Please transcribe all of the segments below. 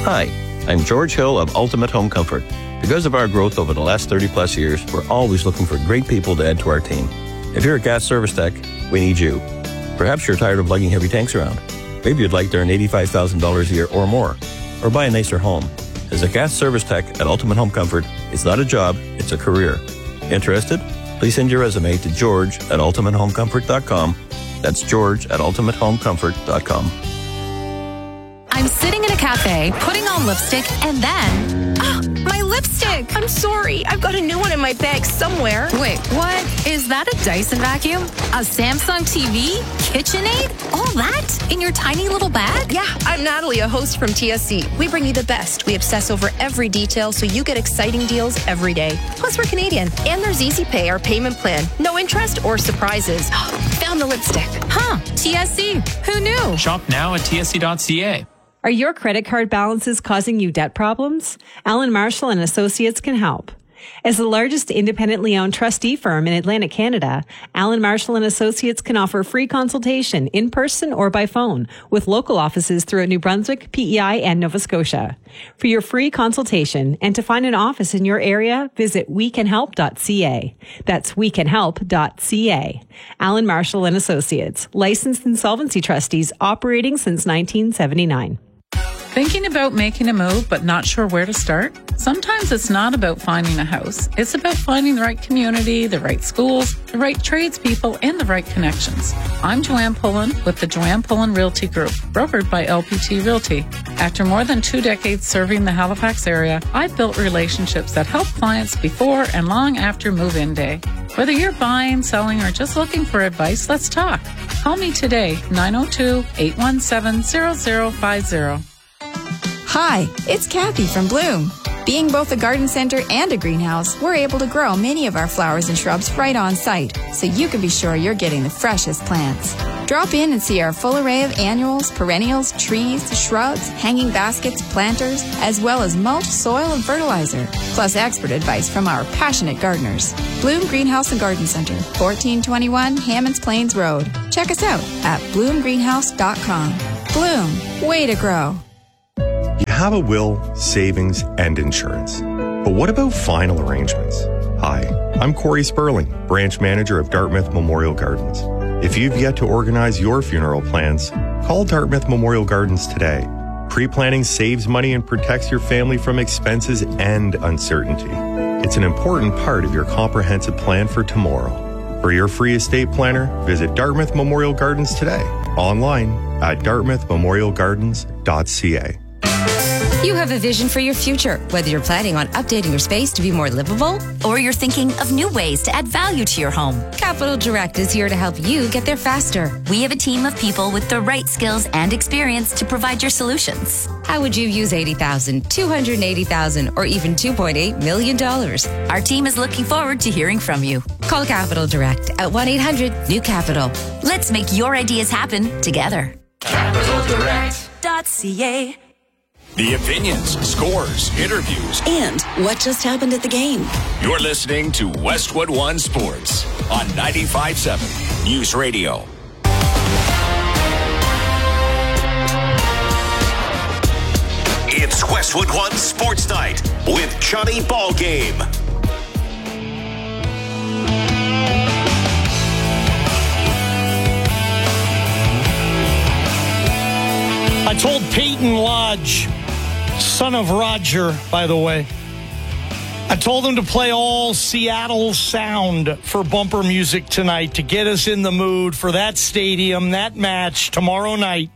Hi, I'm George Hill of Ultimate Home Comfort. Because of our growth over the last 30 plus years, we're always looking for great people to add to our team. If you're a gas service tech, we need you. Perhaps you're tired of lugging heavy tanks around. Maybe you'd like to earn $85,000 a year or more, or buy a nicer home. As a gas service tech at Ultimate Home Comfort, it's not a job, it's a career. Interested? Please send your resume to george@ultimatehomecomfort.com. That's george@ultimatehomecomfort.com. I'm sitting in a cafe, putting on lipstick, and then... my lipstick! I'm sorry. I've got a new one in my bag somewhere. Wait, what? Is that a Dyson vacuum? A Samsung TV? KitchenAid? All that? In your tiny little bag? Yeah, I'm Natalie, a host from TSC. We bring you the best. We obsess over every detail so you get exciting deals every day. Plus, we're Canadian. And there's Easy Pay, our payment plan. No interest or surprises. Found the lipstick. Huh, TSC. Who knew? Shop now at tsc.ca. Are your credit card balances causing you debt problems? Allen Marshall and Associates can help. As the largest independently owned trustee firm in Atlantic Canada, Allen Marshall and Associates can offer free consultation in person or by phone with local offices throughout New Brunswick, PEI, and Nova Scotia. For your free consultation and to find an office in your area, visit wecanhelp.ca. That's wecanhelp.ca. Allen Marshall and Associates, licensed insolvency trustees operating since 1979. Thinking about making a move but not sure where to start? Sometimes it's not about finding a house. It's about finding the right community, the right schools, the right tradespeople, and the right connections. I'm Joanne Pullen with the Joanne Pullen Realty Group, brokered by LPT Realty. After more than 2 decades serving the Halifax area, I've built relationships that help clients before and long after move-in day. Whether you're buying, selling, or just looking for advice, let's talk. Call me today, 902-817-0050. Hi, it's Kathy from Bloom. Being both a garden center and a greenhouse, we're able to grow many of our flowers and shrubs right on site, so you can be sure you're getting the freshest plants. Drop in and see our full array of annuals, perennials, trees, shrubs, hanging baskets, planters, as well as mulch, soil, and fertilizer, plus expert advice from our passionate gardeners. Bloom Greenhouse and Garden Center, 1421 Hammonds Plains Road. Check us out at bloomgreenhouse.com. Bloom, way to grow. You have a will, savings, and insurance. But what about final arrangements? Hi, I'm Corey Sperling, branch manager of Dartmouth Memorial Gardens. If you've yet to organize your funeral plans, call Dartmouth Memorial Gardens today. Pre-planning saves money and protects your family from expenses and uncertainty. It's an important part of your comprehensive plan for tomorrow. For your free estate planner, visit Dartmouth Memorial Gardens today. Online at dartmouthmemorialgardens.ca. You have a vision for your future, whether you're planning on updating your space to be more livable or you're thinking of new ways to add value to your home. Capital Direct is here to help you get there faster. We have a team of people with the right skills and experience to provide your solutions. How would you use $80,000, $280,000, or even $2.8 million? Our team is looking forward to hearing from you. Call Capital Direct at 1-800-NEW-CAPITAL. Let's make your ideas happen together. CapitalDirect.ca. The opinions, scores, interviews, and what just happened at the game. You're listening to Westwood One Sports on 95.7 News Radio. It's Westwood One Sports Night with Johnny Ballgame. I told Peyton Lodge, son of Roger, by the way, I told him to play all Seattle sound for bumper music tonight to get us in the mood for that stadium, that match tomorrow night.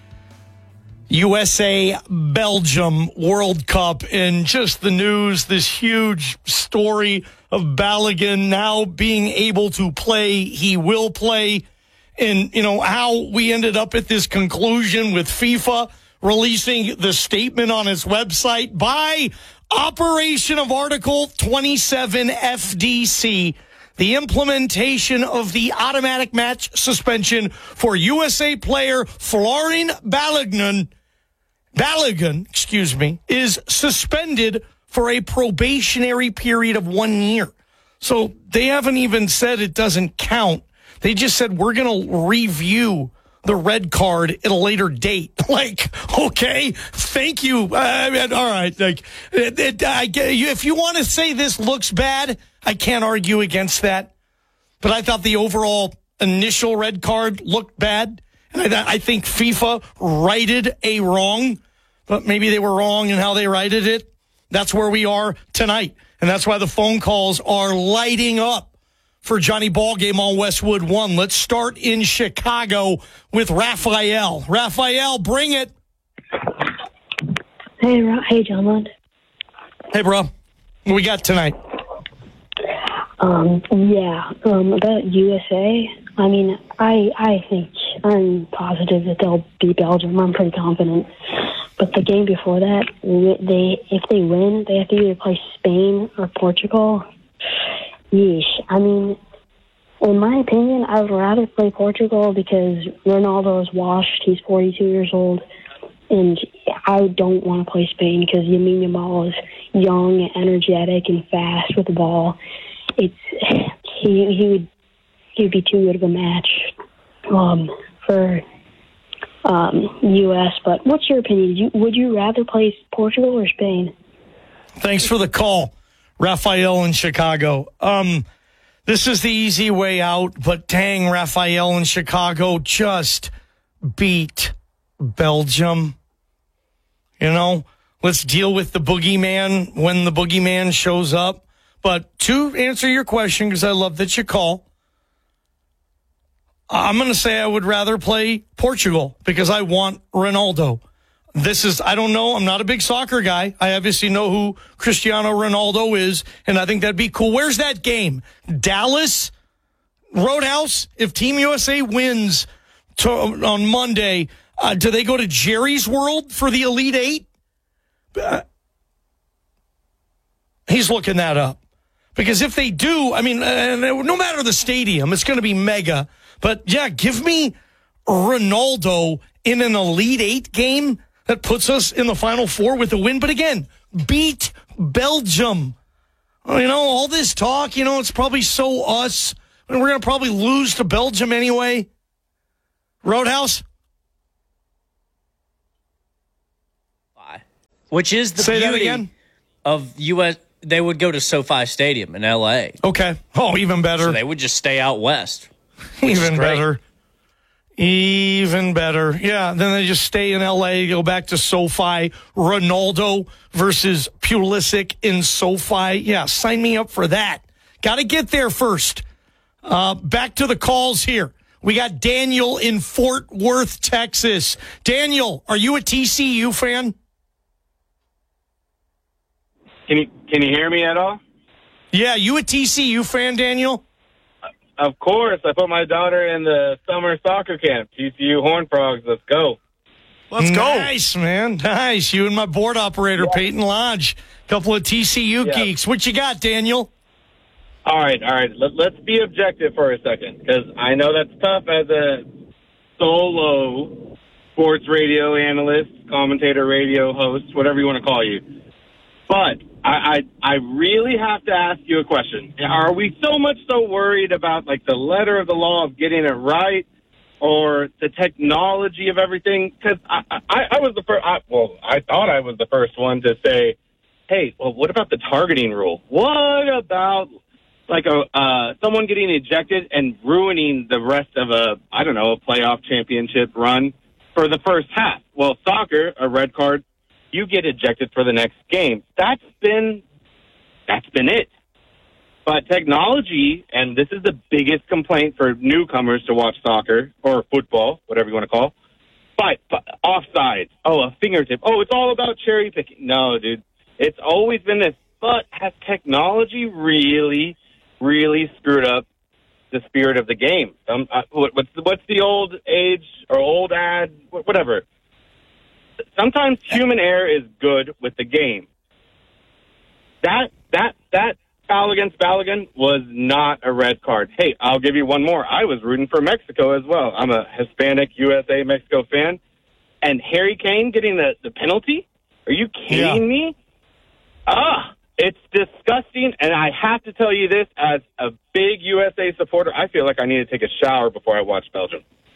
USA Belgium World Cup, and just the news, this huge story of Balogun now being able to play. He will play. And, you know, how we ended up at this conclusion with FIFA releasing the statement on its website by operation of Article 27 FDC, the implementation of the automatic match suspension for USA player Florin Balogun, is suspended for a probationary period of 1 year. So they haven't even said it doesn't count. They just said, we're going to review the red card at a later date. Like, okay, thank you. All right. Like, if you want to say this looks bad, I can't argue against that. But I thought the overall initial red card looked bad. And I think FIFA righted a wrong, but maybe they were wrong in how they righted it. That's where we are tonight. And that's why the phone calls are lighting up for Johnny Ballgame on Westwood One. Let's start in Chicago with Raphael. Raphael, bring it. Hey, John. Hey, bro. What we got tonight? About USA. I mean, I think I'm positive that they'll beat Belgium. I'm pretty confident. But the game before that, if they win, they have to either play Spain or Portugal. Yeesh. I mean, in my opinion, I would rather play Portugal because Ronaldo is washed. He's 42 years old. And I don't want to play Spain because Lamine Yamal is young, energetic, and fast with the ball. He would be too good of a match for U.S. But what's your opinion? Would you rather play Portugal or Spain? Thanks for the call, Raphael in Chicago. This is the easy way out, but dang, Raphael in Chicago just beat Belgium. You know, let's deal with the boogeyman when the boogeyman shows up. But to answer your question, because I love that you call, I'm going to say I would rather play Portugal because I want Ronaldo. I don't know. I'm not a big soccer guy. I obviously know who Cristiano Ronaldo is, and I think that'd be cool. Where's that game? Dallas? Roadhouse? If Team USA wins on Monday, do they go to Jerry's World for the Elite Eight? He's looking that up. Because if they do, I mean, no matter the stadium, it's going to be mega. But, yeah, give me Ronaldo in an Elite Eight game that puts us in the Final Four with a win. But, again, beat Belgium. You know, all this talk, it's probably so us. We're going to probably lose to Belgium anyway. Roadhouse? Which is the Say beauty that again? of U.S. They would go to SoFi Stadium in L.A. Okay. Oh, even better. So they would just stay out west. Even better. Even better. Yeah, then they just stay in L.A., go back to SoFi. Ronaldo versus Pulisic in SoFi. Yeah, sign me up for that. Got to get there first. Back to the calls here. We got Daniel in Fort Worth, Texas. Daniel, are you a TCU fan? Can you hear me at all? Yeah, you a TCU fan, Daniel? Of course. I put my daughter in the summer soccer camp. TCU Horned Frogs. Let's go. Let's go. Nice, man. Nice. You and my board operator, Peyton Lodge. Couple of TCU geeks. What you got, Daniel? All right. Let's be objective for a second, because I know that's tough as a solo sports radio analyst, commentator, radio host, whatever you want to call you. But I really have to ask you a question. Are we so worried about, like, the letter of the law of getting it right or the technology of everything? Because I was the first. I thought I was the first one to say, hey, well, what about the targeting rule? What about, like, someone getting ejected and ruining the rest of a playoff championship run for the first half? Well, soccer, a red card, you get ejected for the next game. That's been it. But technology, and this is the biggest complaint for newcomers to watch soccer or football, whatever you want to call, but offsides. Oh, a fingertip. Oh, it's all about cherry picking. No, dude. It's always been this. But has technology really, really screwed up the spirit of the game? What's the old age or old ad? Whatever. Sometimes human error is good with the game. That foul against Balogun was not a red card. Hey, I'll give you one more. I was rooting for Mexico as well. I'm a Hispanic USA Mexico fan. And Harry Kane getting the penalty? Are you kidding me? It's disgusting. And I have to tell you this, as a big USA supporter, I feel like I need to take a shower before I watch Belgium.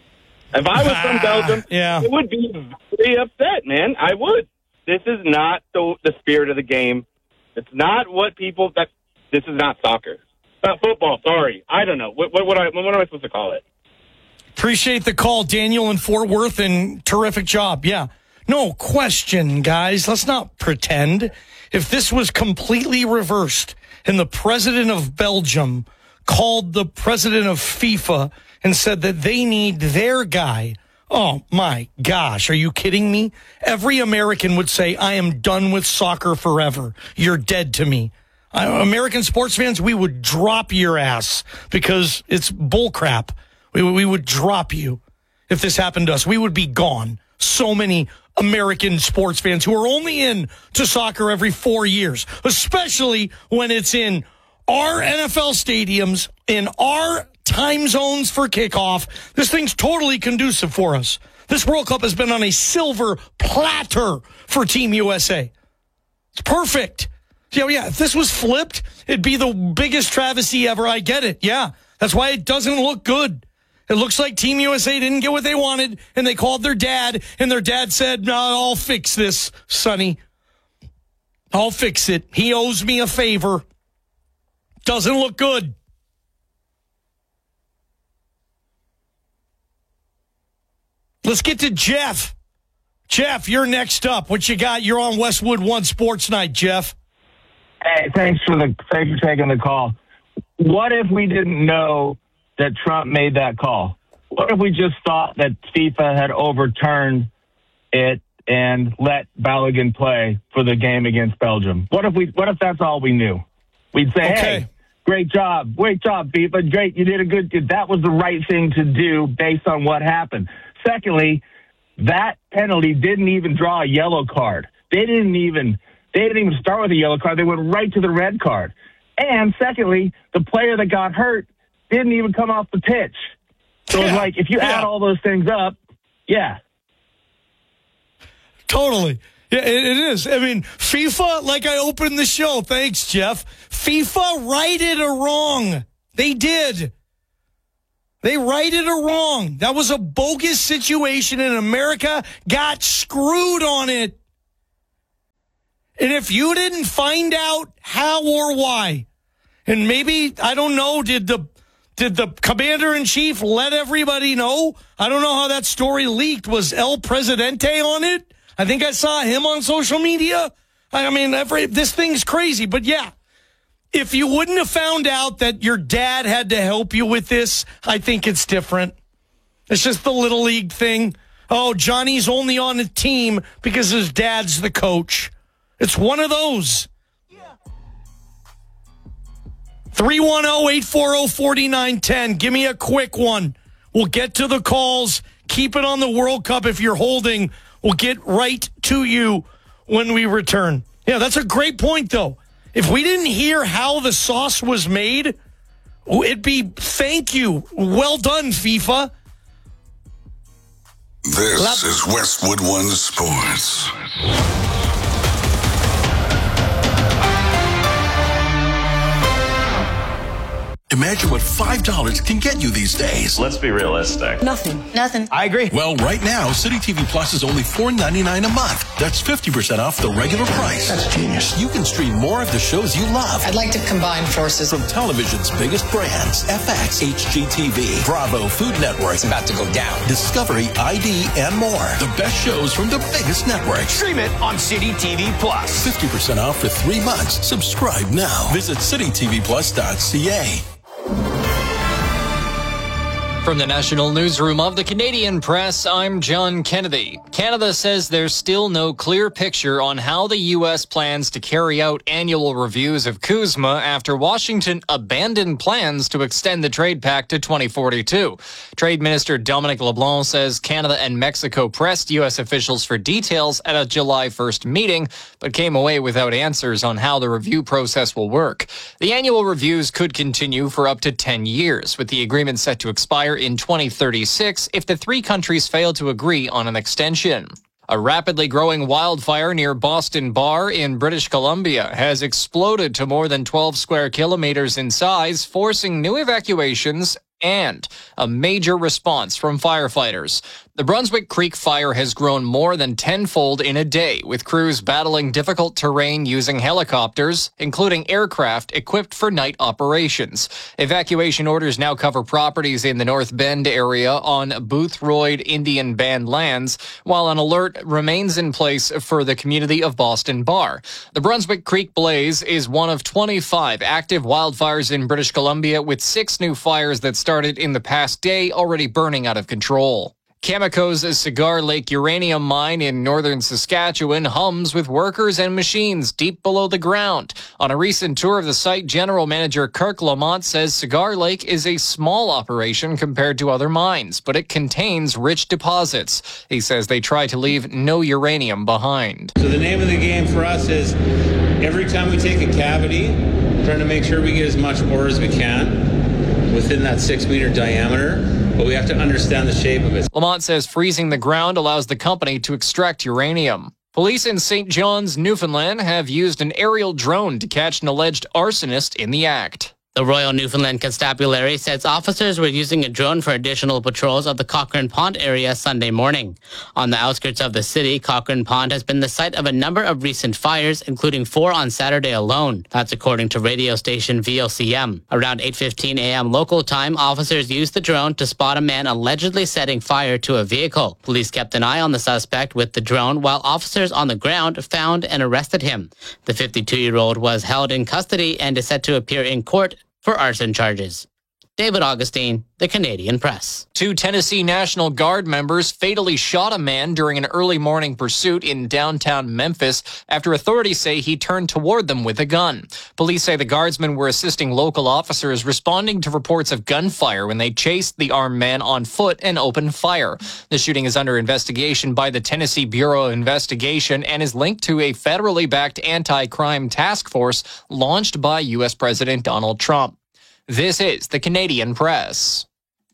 If I was from Belgium, I would be very upset, man. I would. This is not the spirit of the game. It's not what people... This is not soccer. Not football, sorry. I don't know. What am I supposed to call it? Appreciate the call, Daniel in Fort Worth, and terrific job. Yeah. No question, guys. Let's not pretend. If this was completely reversed and the president of Belgium called the president of FIFA and said that they need their guy, oh my gosh, are you kidding me? Every American would say, I am done with soccer forever. You're dead to me. American sports fans, we would drop your ass because it's bullcrap. We would drop you if this happened to us. We would be gone. So many American sports fans who are only in to soccer every 4 years, especially when it's in our NFL stadiums, in our time zones for kickoff. This thing's totally conducive for us. This World Cup has been on a silver platter for Team USA. It's perfect. Yeah, if this was flipped, it'd be the biggest travesty ever. I get it. Yeah, that's why it doesn't look good. It looks like Team USA didn't get what they wanted, and they called their dad, and their dad said, no, I'll fix this, Sonny. I'll fix it. He owes me a favor. Doesn't look good. Let's get to Jeff. Jeff, you're next up. What you got? You're on Westwood One Sports Night, Jeff. Hey, thanks for taking the call. What if we didn't know that Trump made that call? What if we just thought that FIFA had overturned it and let Balogun play for the game against Belgium? What if that's all we knew? We'd say, hey, great job, FIFA, great, you did a good. That was the right thing to do based on what happened. Secondly, that penalty didn't even draw a yellow card. They didn't even start with a yellow card. They went right to the red card. And secondly, the player that got hurt didn't even come off the pitch. So it's like, if you add all those things up, Totally. Yeah, it is. I mean, FIFA, like I opened the show, thanks, Jeff. FIFA righted a wrong. They did. They righted a wrong. That was a bogus situation, and America got screwed on it. And if you didn't find out how or why, and maybe, I don't know, did the commander-in-chief let everybody know? I don't know how that story leaked. Was El Presidente on it? I think I saw him on social media. I mean, this thing's crazy. But yeah, if you wouldn't have found out that your dad had to help you with this, I think it's different. It's just the Little League thing. Oh, Johnny's only on the team because his dad's the coach. It's one of those. 310-840-4910. Give me a quick one. We'll get to the calls. Keep it on the World Cup if you're holding. We'll get right to you when we return. Yeah, that's a great point, though. If we didn't hear how the sauce was made, it'd be thank you. Well done, FIFA. This is Westwood One Sports. Imagine what $5 can get you these days. Let's be realistic. Nothing. I agree. Well, right now, City TV Plus is only $4.99 a month. That's 50% off the regular price. That's genius. You can stream more of the shows you love. I'd like to combine forces. From television's biggest brands, FX, HGTV, Bravo, Food Network. It's about to go down. Discovery, ID, and more. The best shows from the biggest networks. Stream it on City TV Plus. 50% off for 3 months. Subscribe now. Visit citytvplus.ca. From the National Newsroom of the Canadian Press, I'm John Kennedy. Canada says there's still no clear picture on how the U.S. plans to carry out annual reviews of CUSMA after Washington abandoned plans to extend the trade pact to 2042. Trade Minister Dominic LeBlanc says Canada and Mexico pressed U.S. officials for details at a July 1st meeting, but came away without answers on how the review process will work. The annual reviews could continue for up to 10 years, with the agreement set to expire in 2036 if the three countries fail to agree on an extension. A rapidly growing wildfire near Boston Bar in British Columbia has exploded to more than 12 square kilometers in size, forcing new evacuations and a major response from firefighters. The Brunswick Creek fire has grown more than tenfold in a day, with crews battling difficult terrain using helicopters, including aircraft equipped for night operations. Evacuation orders now cover properties in the North Bend area on Boothroyd Indian Band lands, while an alert remains in place for the community of Boston Bar. The Brunswick Creek blaze is one of 25 active wildfires in British Columbia, with 6 new fires that started in the past day already burning out of control. Cameco's Cigar Lake uranium mine in northern Saskatchewan hums with workers and machines deep below the ground. On a recent tour of the site, General Manager Kirk Lamont says Cigar Lake is a small operation compared to other mines, but it contains rich deposits. He says they try to leave no uranium behind. So the name of the game for us is every time we take a cavity, trying to make sure we get as much ore as we can within that 6-meter diameter. But we have to understand the shape of it. Lamont says freezing the ground allows the company to extract uranium. Police in St. John's, Newfoundland have used an aerial drone to catch an alleged arsonist in the act. The Royal Newfoundland Constabulary says officers were using a drone for additional patrols of the Cochrane Pond area Sunday morning. On the outskirts of the city, Cochrane Pond has been the site of a number of recent fires, including 4 on Saturday alone. That's according to radio station VOCM. Around 8:15 a.m. local time, officers used the drone to spot a man allegedly setting fire to a vehicle. Police kept an eye on the suspect with the drone, while officers on the ground found and arrested him. The 52-year-old was held in custody and is set to appear in court for arson charges. David Augustine, The Canadian Press. 2 Tennessee National Guard members fatally shot a man during an early morning pursuit in downtown Memphis after authorities say he turned toward them with a gun. Police say the guardsmen were assisting local officers responding to reports of gunfire when they chased the armed man on foot and opened fire. The shooting is under investigation by the Tennessee Bureau of Investigation and is linked to a federally backed anti-crime task force launched by U.S. President Donald Trump. This is the Canadian Press.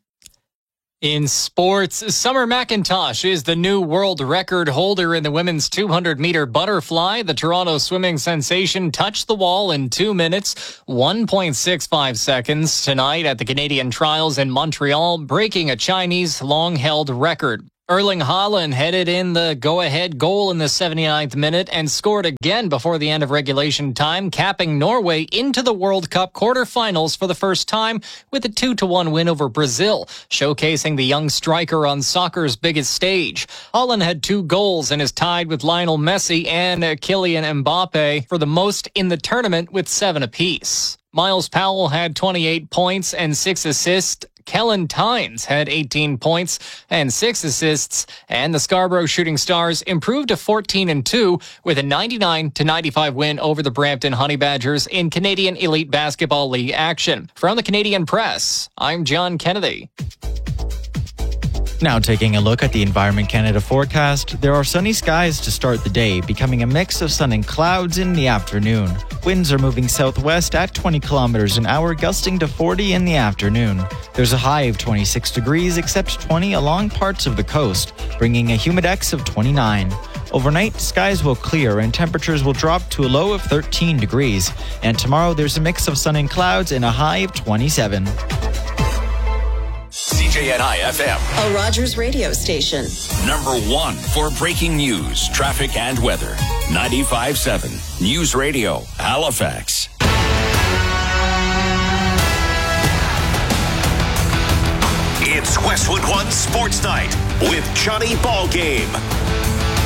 In sports, Summer McIntosh is the new world record holder in the women's 200-meter butterfly. The Toronto swimming sensation touched the wall in 2 minutes, 1.65 seconds tonight at the Canadian Trials in Montreal, breaking a Chinese long-held record. Erling Haaland headed in the go-ahead goal in the 79th minute and scored again before the end of regulation time, capping Norway into the World Cup quarterfinals for the first time with a 2-1 win over Brazil, showcasing the young striker on soccer's biggest stage. Haaland had 2 goals and is tied with Lionel Messi and Kylian Mbappe for the most in the tournament with 7 apiece. Miles Powell had 28 points and 6 assists. Kellen Tynes had 18 points and 6 assists, and the Scarborough Shooting Stars improved to 14-2 with a 99-95 win over the Brampton Honey Badgers in Canadian Elite Basketball League action. From the Canadian Press, I'm John Kennedy. Now taking a look at the Environment Canada forecast, there are sunny skies to start the day, becoming a mix of sun and clouds in the afternoon. Winds are moving southwest at 20 kilometers an hour, gusting to 40 in the afternoon. There's a high of 26 degrees, except 20 along parts of the coast, bringing a humidex of 29. Overnight, skies will clear and temperatures will drop to a low of 13 degrees. And tomorrow, there's a mix of sun and clouds and a high of 27. CJNI FM, a Rogers radio station. Number 1 for breaking news, traffic, and weather. 95.7 News Radio, Halifax. It's Westwood One Sports Night with Johnny Ballgame.